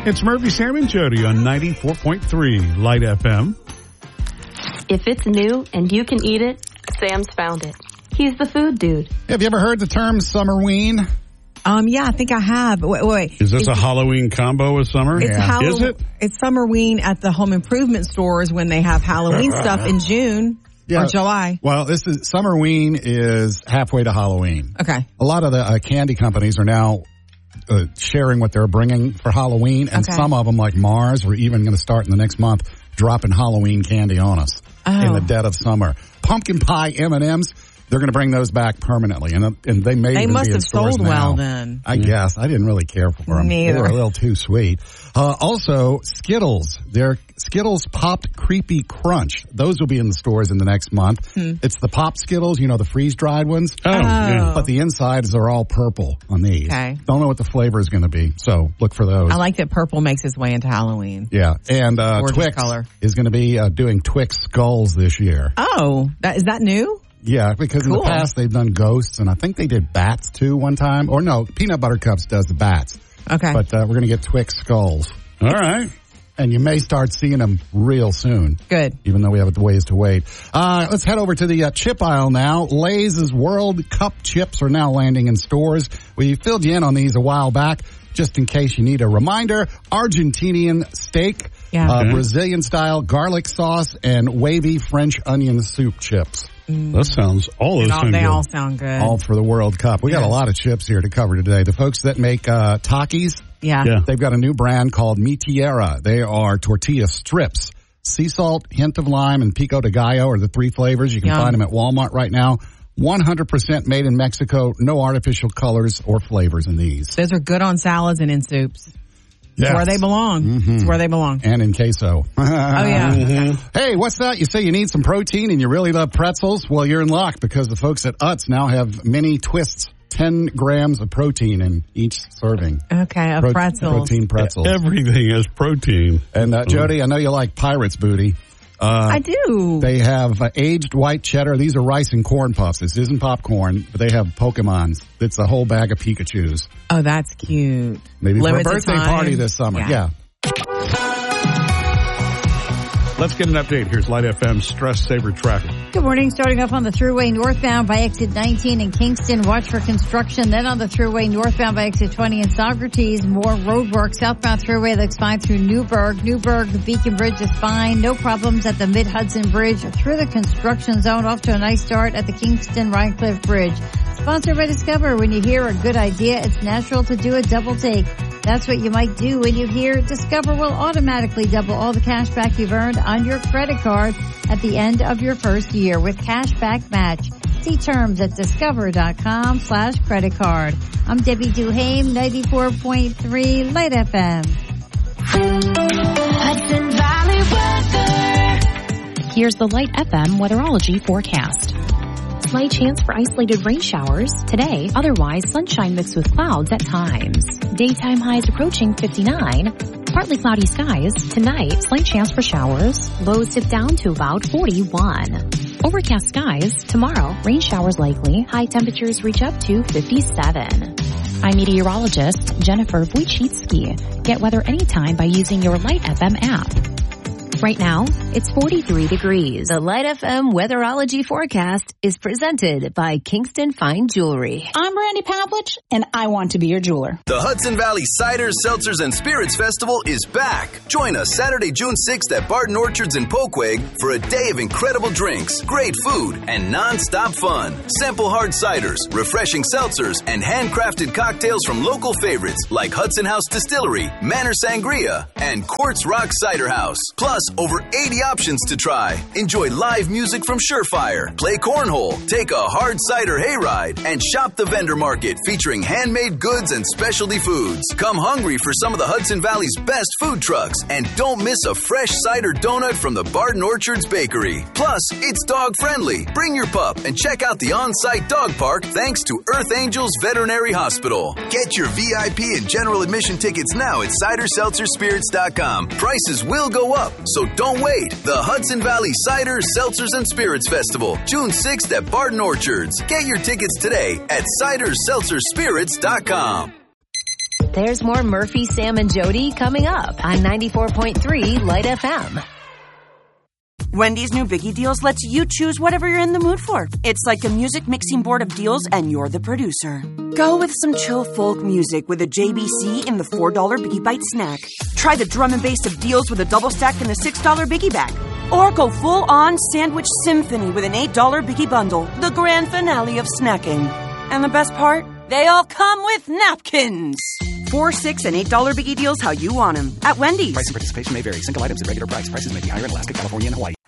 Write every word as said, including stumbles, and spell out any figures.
It's Murphy, Sam, and Jody on ninety-four point three Light F M. If it's new and you can eat it, Sam's found it. He's the food dude. Have you ever heard the term Summerween? Um, yeah, I think I have. Wait, wait. Is this it's, a Halloween combo with summer? It's yeah. Hallow- Is it? It's Summerween at the home improvement stores when they have Halloween stuff in June yeah. or July. Well, this is Summerween is halfway to Halloween. Okay. A lot of the uh, candy companies are now uh, sharing what they're bringing for Halloween, and okay. some of them, like Mars, are even going to start in the next month dropping Halloween candy on us oh. in the dead of summer. Pumpkin pie M and M's. They're going to bring those back permanently, and and they may they even must be in have stores sold now. well then. I guess I didn't really care for them. Neither. They were a little too sweet. Uh, also, Skittles. They're Skittles Popped Creepy Crunch. Those will be in the stores in the next month. Hmm. It's the Pop Skittles, you know, the freeze dried ones. Oh, yeah. But the insides are all purple on these. Okay. Don't know what the flavor is going to be, so look for those. I like that purple makes its way into Halloween. Yeah, and uh, Gorgeous Twix color. is going to be uh, doing Twix Skulls this year. Oh, that is that new? Yeah, because cool. in the past they've done ghosts, and I think they did bats too one time. Or no, Peanut Butter Cups does the bats. Okay. But uh, we're going to get Twix Skulls. All right. And you may start seeing them real soon. Good. Even though we have ways to wait. Uh, let's head over to the uh, chip aisle now. Lay's World Cup chips are now landing in stores. We filled you in on these a while back, just in case you need a reminder. Argentinian steak, yeah. uh, Okay. Brazilian style garlic sauce, and wavy French onion soup chips. Mm. That sounds, all those all, sound They good. all sound good. All for the World Cup. We got Yeah. a lot of chips here to cover today. The folks that make uh, Takis, yeah. Yeah. they've got a new brand called Mi Tierra. They are tortilla strips. Sea salt, hint of lime, and pico de gallo are the three flavors. You can Yum. find them at Walmart right now. one hundred percent made in Mexico. No artificial colors or flavors in these. Those are good on salads and in soups. It's Yes. where they belong. Mm-hmm. It's where they belong. And in queso. Oh, yeah. Mm-hmm. Hey, what's that? You say you need some protein and you really love pretzels? Well, you're in luck because the folks at Utz now have mini twists. ten grams of protein in each serving. Okay, a Pro- pretzel. Protein pretzels. Everything has protein. And uh, Jody, I know you like Pirates Booty. Uh, I do. They have uh, aged white cheddar. These are rice and corn puffs. This isn't popcorn, but they have Pokemons. It's a whole bag of Pikachus. Oh, that's cute. Maybe Limited for a birthday time. party this summer. Yeah. Yeah. Let's get an update. Here's Light F M's Stress Saver Traffic. Good morning. Starting off on the Thruway northbound by exit nineteen in Kingston. Watch for construction. Then on the Thruway northbound by exit twenty in Saugerties. More road work. Southbound Thruway looks fine through Newburgh. Newburgh, the Beacon Bridge is fine. No problems at the Mid-Hudson Bridge. Through the construction zone. Off to a nice start at the Kingston Rhinecliff Bridge. Sponsored by Discover. When you hear a good idea, it's natural to do a double take. That's what you might do when you hear Discover will automatically double all the cash back you've earned on your credit card at the end of your first year with Cashback Match. See terms at discover.com slash credit card. I'm Debbie Duhame, ninety-four point three Light F M. Hudson Valley weather. Here's the Light F M weatherology forecast. Slight chance for isolated rain showers today. Otherwise, sunshine mixed with clouds at times. Daytime highs approaching fifty-nine. Partly cloudy skies. Tonight, slight chance for showers. Lows dip down to about forty-one. Overcast skies. Tomorrow, rain showers likely. High temperatures reach up to fifty-seven. I'm meteorologist Jennifer Wojcicki. Get weather anytime by using your Light F M app. Right now, it's forty-three degrees. The Light F M weatherology forecast is presented by Kingston Fine Jewelry. I'm Brandy Pavlich, and I want to be your jeweler. The Hudson Valley Ciders, Seltzers, and Spirits Festival is back. Join us Saturday, June sixth at Barton Orchards in Poquag for a day of incredible drinks, great food, and non-stop fun. Sample hard ciders, refreshing seltzers, and handcrafted cocktails from local favorites like Hudson House Distillery, Manor Sangria, and Quartz Rock Cider House. Plus, over eighty options to try. Enjoy live music from Surefire, play cornhole, take a hard cider hayride, and shop the vendor market featuring handmade goods and specialty foods. Come hungry for some of the Hudson Valley's best food trucks, and don't miss a fresh cider donut from the Barton Orchards Bakery. Plus, it's dog friendly. Bring your pup and check out the on-site dog park thanks to Earth Angels Veterinary Hospital. Get your V I P and general admission tickets now at cider seltzer spirits dot com. Prices will go up, so don't wait. The Hudson Valley Cider, Seltzers, and Spirits Festival, June sixth at Barton Orchards. Get your tickets today at cider seltzer spirits dot com. There's more Murphy, Sam, and Jody coming up on ninety-four point three Light F M. Wendy's new Biggie Deals lets you choose whatever you're in the mood for. It's like a music mixing board of deals, and you're the producer. Go with some chill folk music with a J B C in the four dollar Biggie Bite snack. Try the drum and bass of deals with a double stack in the six dollar Biggie Bag. Or go full-on sandwich symphony with an eight dollar Biggie Bundle, the grand finale of snacking. And the best part? They all come with napkins. Four, six, and eight dollar Biggie Deals how you want them at Wendy's. Price and participation may vary. Single items at regular price. Prices may be higher in Alaska, California, and Hawaii.